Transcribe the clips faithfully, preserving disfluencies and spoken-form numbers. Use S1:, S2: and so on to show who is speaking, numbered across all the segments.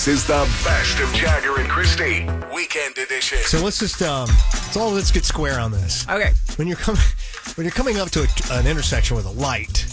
S1: This is the best of Jagger and Christy Weekend Edition.
S2: So let's just um, let's all let's get square on this.
S3: Okay.
S2: When you're coming when you're coming up to a, an intersection with a light,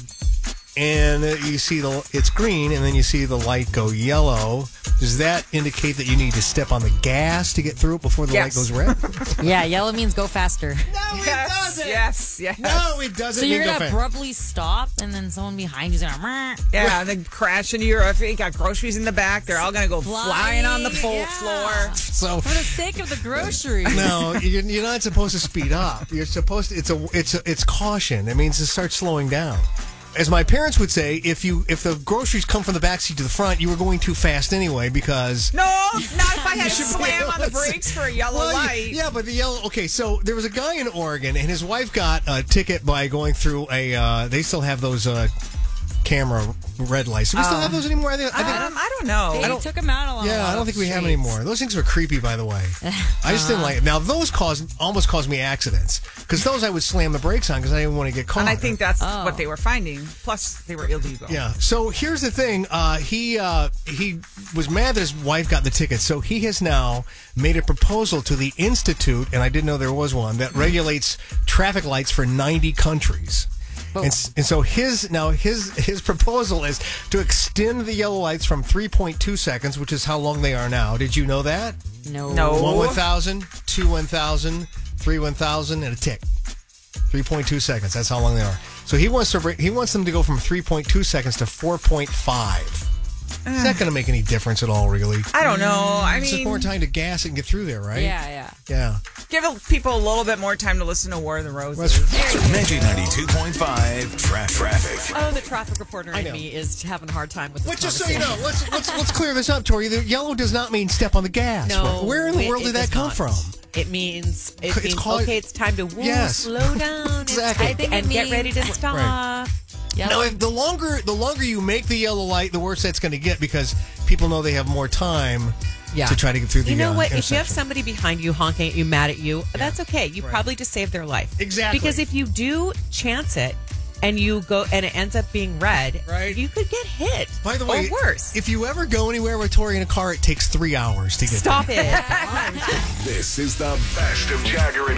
S2: and you see the it's green, and then you see the light go yellow. Does that indicate that you need to step on the gas to get through it before the
S3: Yes.
S2: light goes red?
S4: Yeah, yellow means go faster.
S2: No,
S3: Yes, yes, yes.
S2: No, it doesn't.
S4: So you're
S2: mean go
S4: gonna
S2: fast.
S4: abruptly stop, and then someone behind you's gonna. "Meh."
S3: Yeah, and then crash into your. If you got groceries in the back, they're all gonna go flying, on the full
S4: yeah.
S3: floor.
S2: So
S4: For the sake of the groceries.
S2: no, you're, you're not supposed to speed up. You're supposed to. It's a. It's a, it's caution. It means to start slowing down. As my parents would say, if you if the groceries come from the backseat to the front, you were going too fast anyway because.
S3: No, not if I had to
S2: should be
S3: slam
S2: able
S3: on the
S2: to see-
S3: brakes for a yellow
S2: Well,
S3: light.
S2: Yeah, but the yellow. Okay, so there was a guy in Oregon, and his wife got a ticket by going through a. Uh, they still have those uh, camera red lights. Do we still have those anymore? I think. I think
S3: Um, I don't know.
S4: They
S2: I don't-
S4: took them out a lot.
S2: yeah, I don't think we have any more. Those things were creepy, by the way. I just didn't like it. Now, those caused almost caused me accidents because those I would slam the brakes on because I didn't want to get caught.
S3: And I think that's
S4: Oh.
S3: what they were finding. Plus, they were illegal.
S2: Yeah. So here's the thing. Uh, he uh, he was mad that his wife got the ticket. So he has now made a proposal to the Institute, and I didn't know there was one, that regulates traffic lights for ninety countries. And, s- and so his now his his proposal is to extend the yellow lights from three point two seconds, which is how long they are now. Did you know that?
S4: No.
S3: No.
S2: One one thousand, two one thousand, three one thousand, and a tick. three point two seconds. That's how long they are. So he wants to bring, he wants them to go from three point two seconds to four point five. Is that going to make any difference at all, really?
S3: I don't know. I
S2: It's just
S3: mean,
S2: more time to gas and get through there, right?
S4: Yeah, yeah.
S2: Yeah.
S3: give people a little bit more time to listen to War of the Roses.
S1: Magic ninety-two point five tra- Traffic.
S5: Oh, the traffic reporter
S2: I
S5: in
S2: know.
S5: me is having a hard time with this
S2: But just so you know,
S5: conversation.
S2: let's let's let's clear this up, Tori. The yellow does not mean step on the gas.
S5: No,
S2: Where in the
S5: it-
S2: world
S5: it
S2: did that
S5: does
S2: come
S5: not.
S2: from?
S5: It means it
S2: It's
S5: means
S2: called-
S5: okay. It's time to woo,
S2: Yes.
S5: slow down, it's
S2: Exactly.
S5: time
S4: I think
S5: and
S4: it
S5: get ready to
S4: means-
S5: stop.
S2: Right.
S4: Yellow.
S2: Now, if the longer the longer you make the yellow light, the worse that's going to get because people know they have more time
S5: Yeah.
S2: to try to get through the
S5: You know
S2: uh,
S5: what? If you have
S2: intersection.
S5: somebody behind you honking at you, mad at you, that's okay. You probably just saved their life.
S2: Exactly.
S5: Because if you do chance it and you go and it ends up being red,
S2: Right.
S5: you could get hit.
S2: By the way,
S5: or worse.
S2: if you ever go anywhere with Tori in a car, it takes three hours to get
S5: Stop
S2: there.
S5: it.
S1: This is the best of Jagger and